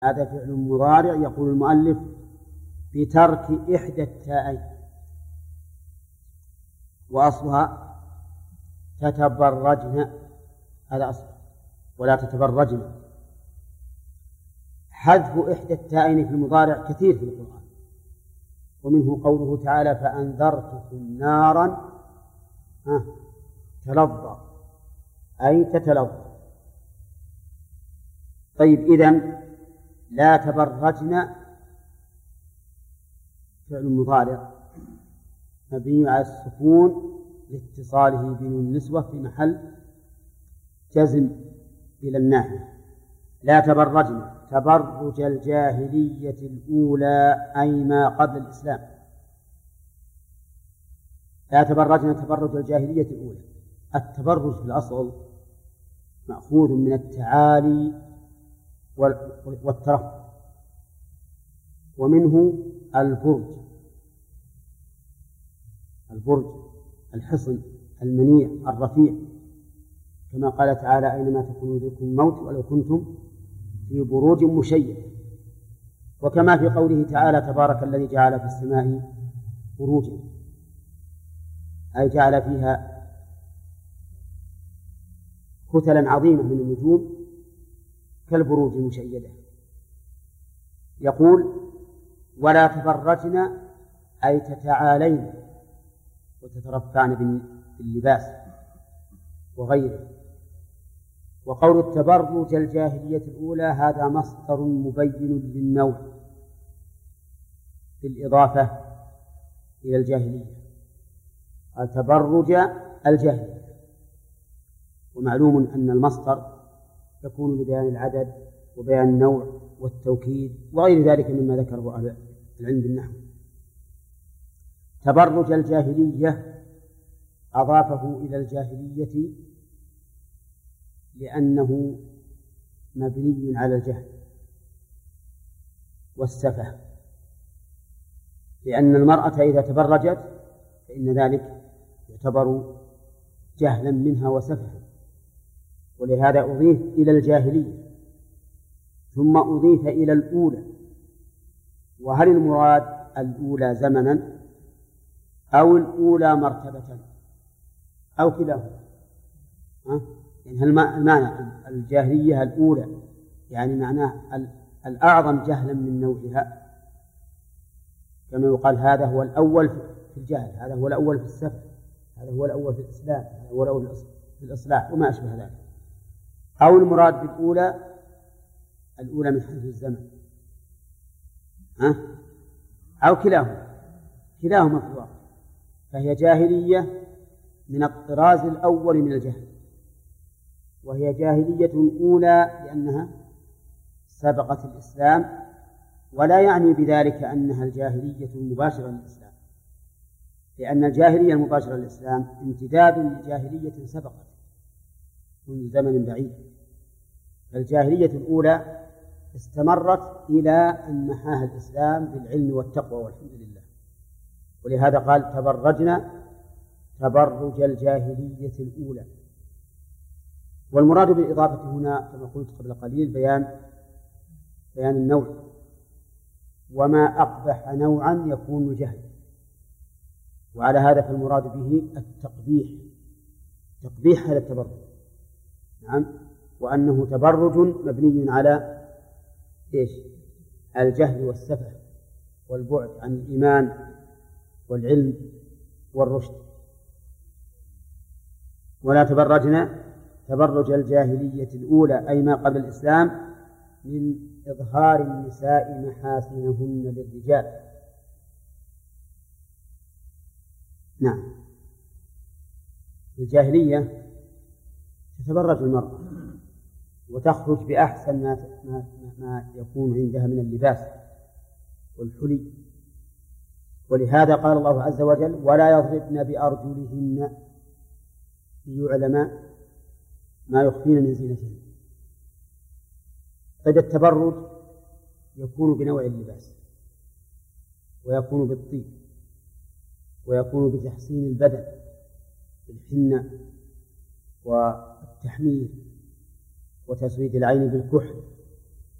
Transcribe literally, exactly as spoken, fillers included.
هذا فعل مضارع. يقول المؤلف بترك إحدى التاءين، وأصلها تتبرجن، هذا أصل، ولا تتبرجن. حذف إحدى التاءين في المضارع كثير في القرآن، ومنه قوله تعالى فأنذرتكم نارا تلظى، أي تتلظى. طيب، إذن لا تبرجن فعل مضارع مبني على السكون لاتصاله بنون النسوة في محل جزم إلى الناحية. لا تبرجن تبرج الجاهلية الأولى، أي ما قبل الإسلام. لا تبرجن تبرج الجاهلية الأولى. التبرج في الأصل مأخوذ من التعالي والترفع، ومنه البرج، البرج الحصن المنيع الرفيع، كما قال تعالى أينما تكونوا يدرككم الموت ولو كنتم في بروج مشيدة. وكما في قوله تعالى تبارك الذي جعل في السماء بروجا، أي جعل فيها كتلا عظيمة من النجوم كالبروج المشيدة. يقول ولا تبرجن أي تتعالين وتترفعن باللباس وغيره. وقول التبرج الجاهلية الأولى هذا مصدر مبين للنوع بالإضافة إلى الجاهلية، التبرج الجاهلية. ومعلوم أن المصدر يكون لبيان العدد وبيان النوع والتوكيد وغير ذلك مما ذكره أهل العلم بالنحو. تبرج الجاهلية أضافه إلى الجاهلية لأنه مبني على الجهل والسفه، لأن المرأة إذا تبرجت فإن ذلك يعتبر جهلا منها وسفها، ولهذا أضيف إلى الجاهلية ثم أضيف إلى الأولى. وهل المراد الأولى زمنا أو الأولى مرتبة أو كلاهما؟ يعني هل المعنى الجاهلية الأولى يعني معناه الأعظم جهلا من نوعها، كما يقال هذا هو الأول في الجهل، هذا هو الأول في السفه، هذا هو الأول في الإسلام، هذا هو الأول في الإصلاح وما أشبه ذلك. أو المراد بالأولى الأولى من حيث الزمن، ها؟ أو كلاهما، كلاهما في الواقع، فهي جاهلية من الطراز الأول من الجهل، وهي جاهلية أولى لأنها سبقت الإسلام، ولا يعني بذلك أنها الجاهلية المباشرة للإسلام، لأن الجاهلية المباشرة للإسلام امتداد لجاهلية سبقت من زمن بعيد. فالجاهلية الأولى استمرت إلى أن محاها الإسلام بالعلم والتقوى والحمد لله، ولهذا قال تبرجنا تبرج الجاهلية الأولى. والمراد بالإضافة هنا كما قلت قبل قليل بيان بيان النوع، وما أقبح نوعا يكون جهل، وعلى هذا فالمراد به التقبيح، تقبيح هذا التبرج، نعم، وأنه تبرج مبني على إيش؟ الجهل والسفه والبعد عن الإيمان والعلم والرشد. ولا تبرجنا تبرج الجاهلية الأولى أي ما قبل الإسلام من إظهار النساء محاسنهن للرجال. نعم، الجاهلية تتبرج المرأة وتخرج بأحسن ما, ما, ما يكون عندها من اللباس والحلي، ولهذا قال الله عز وجل ولا يضربن بأرجلهن ليعلم ما يخفين من زينتهن. طيب، التبرج يكون بنوع اللباس، ويكون بالطيب، ويكون بتحسين البدن بالحنة والتحمير وتسويد العين بالكحل